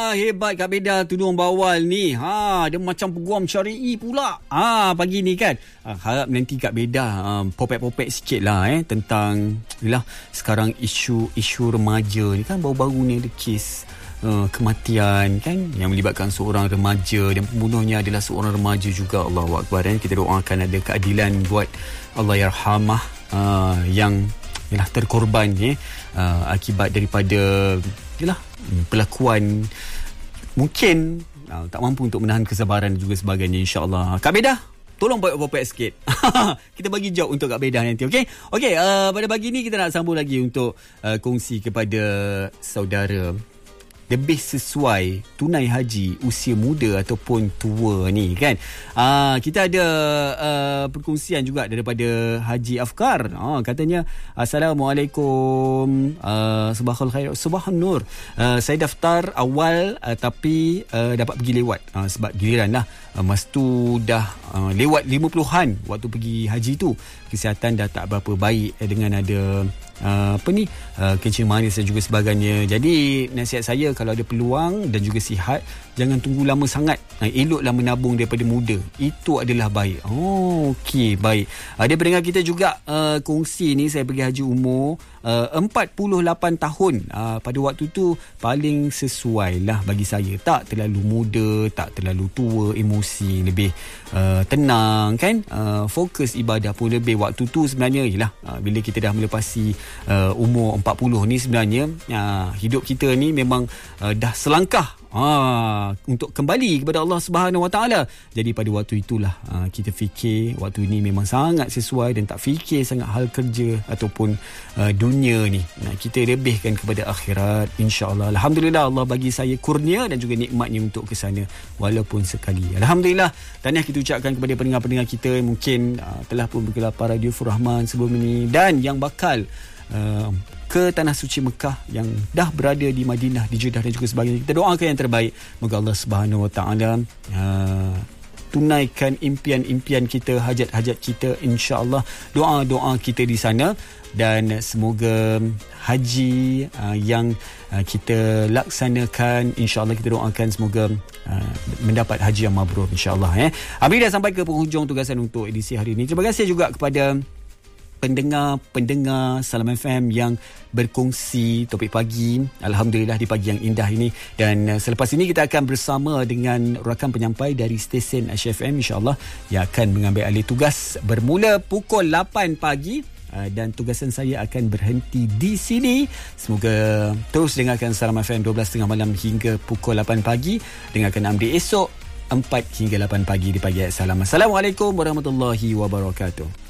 hebat Kak Beda tudung bawal ni. Dia macam peguam syari'i pula. Pagi ni kan. Harap nanti Kak Beda popek-popek sikit lah tentang yalah, sekarang isu remaja ni kan, baru-baru ni ada kes kematian kan yang melibatkan seorang remaja dan pembunuhnya adalah seorang remaja juga. Allahu Akbar. Kita doakan ada keadilan buat Allahyarhamah yang yalah, terkorban akibat daripada yalah, pelakuan mungkin tak mampu untuk menahan kesabaran dan juga sebagainya, insya-Allah. Kak Beda, tolong popek sikit. Kita bagi job untuk Kak Beda nanti, okey? Okey, pada pagi ni kita nak sambung lagi untuk kongsi kepada saudara lebih sesuai tunai haji usia muda ataupun tua ni kan. Kita ada perkongsian juga daripada Haji Afkar. Katanya, Assalamualaikum, Subhanal khair, Subhan nur. Saya daftar awal tapi dapat pergi lewat sebab giliran lah. Masa tu dah lewat 50-an waktu pergi haji tu. Kesihatan dah tak berapa baik dengan ada kencing manis dan juga sebagainya. Jadi nasihat saya, kalau ada peluang dan juga sihat, jangan tunggu lama sangat. Eloklah menabung daripada muda. Itu adalah baik. Okey, baik. Ada pendengar kita juga kongsi ni, saya pergi haji umur 48 tahun. Pada waktu tu paling sesuai lah bagi saya. Tak terlalu muda, tak terlalu tua, emosi lebih tenang kan. Fokus ibadah pun lebih. Waktu tu sebenarnya ialah bila kita dah melepasi umur 40 ni, sebenarnya hidup kita ni memang dah selangkah untuk kembali kepada Allah Subhanahu Wa Taala. Jadi pada waktu itulah kita fikir waktu ini memang sangat sesuai dan tak fikir sangat hal kerja ataupun dunia ni. Kita lebihkan kepada akhirat, insya-Allah. Alhamdulillah, Allah bagi saya kurnia dan juga nikmatnya untuk ke sana walaupun sekali. Alhamdulillah. Tahniah kita ucapkan kepada pendengar-pendengar kita yang mungkin telah pun bergelapar Radio Furrahman sebelum ini dan yang bakal ke Tanah Suci Mekah, yang dah berada di Madinah, di Jeddah dan juga sebagainya. Kita doakan yang terbaik. Moga Allah Subhanahu Wa Taala tunaikan impian-impian kita, hajat-hajat kita, insya-Allah. Doa-doa kita di sana dan semoga haji yang kita laksanakan, insya-Allah kita doakan semoga mendapat haji yang mabrur, insya-Allah. Habis dah sampai ke penghujung tugasan untuk edisi hari ini. Terima kasih juga kepada pendengar Salam FM yang berkongsi topik pagi. Alhamdulillah, di pagi yang indah ini. Dan selepas ini kita akan bersama dengan rakan penyampai dari stesen HFM, insya-Allah, yang akan mengambil alih tugas bermula pukul 8 pagi. Dan tugasan saya akan berhenti di sini. Semoga terus dengarkan Salam FM 12.30 malam hingga pukul 8 pagi. Dengarkan Amri esok 4 hingga 8 pagi di Pagi Ayat Salam. Assalamualaikum warahmatullahi wabarakatuh.